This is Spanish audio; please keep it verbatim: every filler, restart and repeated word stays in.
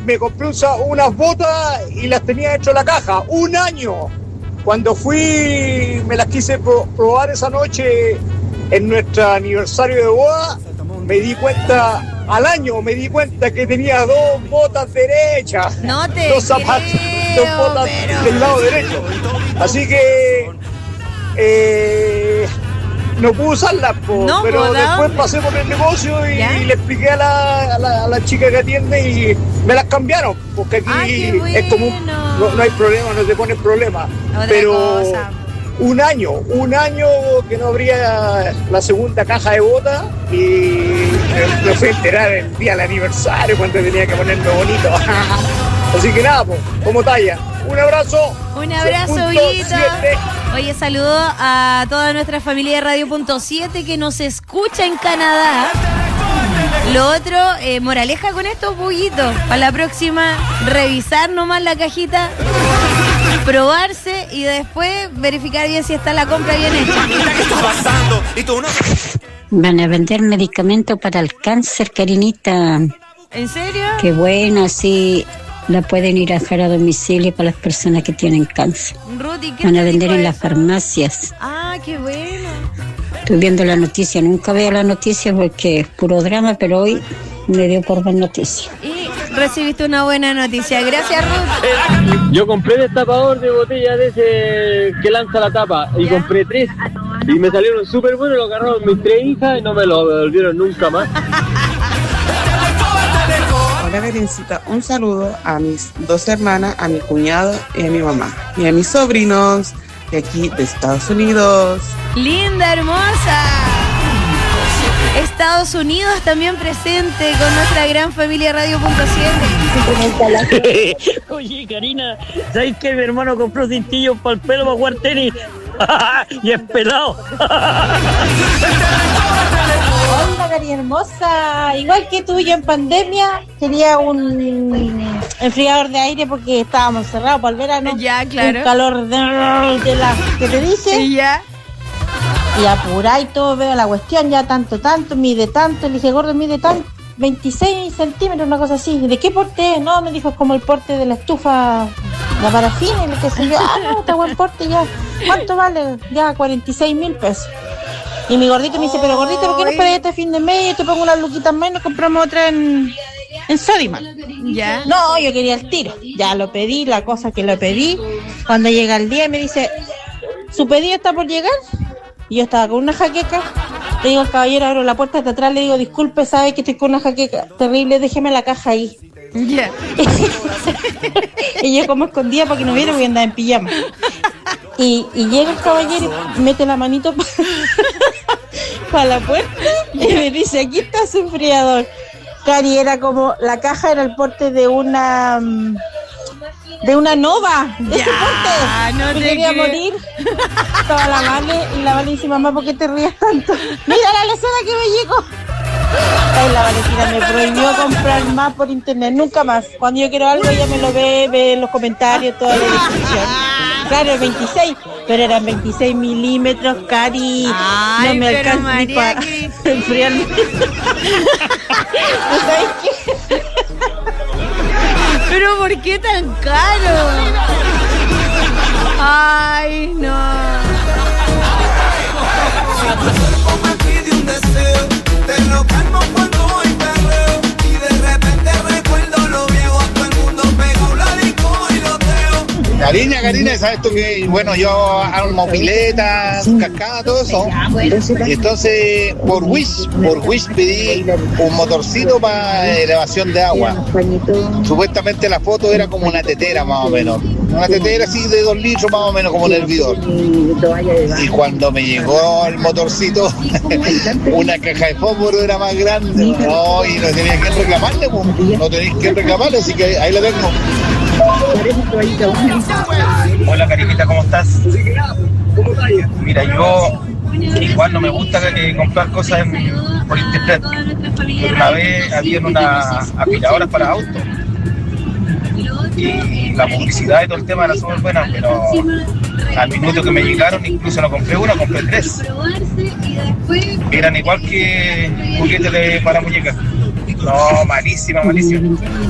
me compré unas botas y las tenía dentro de la caja. Un año. Cuando fui, me las quise pro- probar esa noche en nuestro aniversario de boda, me di cuenta, al año me di cuenta que tenía dos botas derechas. No te Dos zapatos, creo, dos botas pero... del lado derecho. Así que eh, no pude usarlas, po, No, pero po, después ¿dónde? pasé por el negocio y ¿Ya? le expliqué a la, a, la, a la chica que atiende y me las cambiaron, porque aquí Ah, qué es como un- bueno. no, no hay problema, no te ponen problema. Otra Pero cosa. un año, un año que no abría la segunda caja de botas y me, me fui a enterar el día del aniversario cuando tenía que ponerme bonito. Así que nada, pues, como talla. Un abrazo. Un abrazo, Punto Villito. siete. Oye, saludo a toda nuestra familia de Radio Punto siete que nos escucha en Canadá. Lo otro, eh, moraleja con estos bullitos. Para la próxima, revisar nomás la cajita, probarse y después verificar bien si está la compra bien hecha. Van a vender medicamentos para el cáncer, Karinita. ¿En serio? Qué bueno, así la pueden ir a dejar a domicilio para las personas que tienen cáncer. Ruti, ¿qué Van te a vender dijo en las eso? farmacias. Ah, qué bueno. Estoy viendo la noticia, nunca veo la noticia porque es puro drama, pero hoy me dio por ver noticias. Y recibiste una buena noticia. Gracias, Ruth. Yo compré destapador de botella de ese que lanza la tapa y ¿Ya? compré tres y me salieron súper buenos, lo agarraron mis tres hijas y no me lo devolvieron nunca más. Hola, Karencita, un saludo a mis dos hermanas, a mi cuñado y a mi mamá y a mis sobrinos de aquí de Estados Unidos. Linda, hermosa. Estados Unidos también presente con nuestra gran familia Radio Punto siete. Oye, Karina, ¿sabes que mi hermano compró cintillos para el pelo para jugar tenis? Y es pelado. Hola, Cari hermosa. Igual que tú, yo en pandemia quería un enfriador de aire porque estábamos cerrados para el verano. Ya, claro. Un calor de, de la que te dije. Sí, ya. Y apurá y todo, veo la cuestión, ya tanto, tanto, mide tanto. Le dije, gordo, mide tanto, veintiséis centímetros, una cosa así. ¿De qué porte es? No, me dijo, es como el porte de la estufa, la parafina, y lo que sé yo. Ah, no, está buen porte ya. ¿Cuánto vale? Ya, cuarenta y seis mil pesos. Y mi gordito me dice, pero gordito, ¿por qué no esperas este fin de mes? Yo te pongo unas luquitas más y nos compramos otra en, en Sodimac. Ya. No, yo quería el tiro. Ya lo pedí, la cosa que lo pedí. Cuando llega el día me dice, ¿su pedido está por llegar? Y yo estaba con una jaqueca. Le digo al caballero, abro la puerta de atrás, le digo, disculpe, sabe que estoy con una jaqueca terrible, déjeme la caja ahí. Ya. Y yo como escondida para que no viera, porque andaba en pijama. Y, y llega el caballero y mete la manito para la puerta y me dice, aquí está su enfriador. Cari, era como, la caja era el porte de una... de una nova, de Ya, ese porte. no Me te quería creo. morir. Estaba la Vale y la Vale dice, mamá, ¿por qué te ríes tanto? Mira la lecera que me llegó. Ay, la Valentina me prohibió comprar más por internet, nunca más. Cuando yo quiero algo ella me lo ve, ve en los comentarios, toda la descripción. Claro, es veintiséis, pero eran veintiséis milímetros, Cari. Ay, no me pero alcanza ni María para Cristina. enfriarme. ¿No sabes qué? Pero ¿por qué tan caro? Ay, no. Karina, Karina, ¿sabes tú que, bueno, yo armo piletas, cascadas, todo eso? Y entonces, por Wish, por Wish pedí un motorcito para elevación de agua. Supuestamente la foto era como una tetera, más o menos. Una tetera así de dos litros, más o menos, como un hervidor. Y cuando me llegó el motorcito, una caja de fósforo era más grande. No, y no tenía que reclamarle, pues. No tenía que reclamarle, así que ahí la tengo. Hola, Karinita, ¿cómo estás? Mira, yo igual no me gusta eh, comprar cosas en, por internet. Pero una vez había unas aspiradoras para autos y la publicidad y todo el tema era súper buena, pero al minuto que me llegaron incluso no compré una, compré tres. Eran igual que juguetes de para muñecas. No, malísima, malísima.